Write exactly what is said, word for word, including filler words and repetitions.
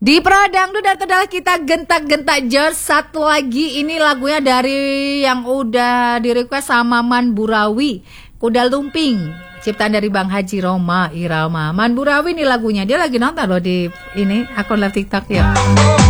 Di Pradangdut dan adalah kita gentak-gentak George. Satu lagi ini lagunya dari yang udah di request sama Man Burawi, Kuda Lumping, ciptaan dari Bang Haji Roma Irama. Man Burawi ini lagunya, dia lagi nonton loh di ini akun live TikTok ya.